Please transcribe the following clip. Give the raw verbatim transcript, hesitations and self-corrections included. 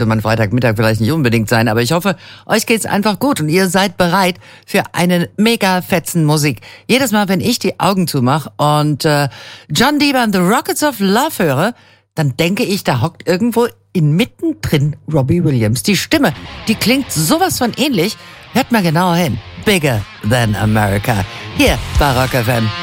man Freitagmittag vielleicht nicht unbedingt sein, aber ich hoffe, euch geht's einfach gut und ihr seid bereit für eine mega fetzen Musik. Jedes Mal, wenn ich die Augen zumache und äh, John Deeber and the Rockets of Love höre, dann denke ich, da hockt irgendwo inmitten drin Robbie Williams. Die Stimme, die klingt sowas von ähnlich. Hört mal genauer hin. Bigger than America. Hier bei Rock F M.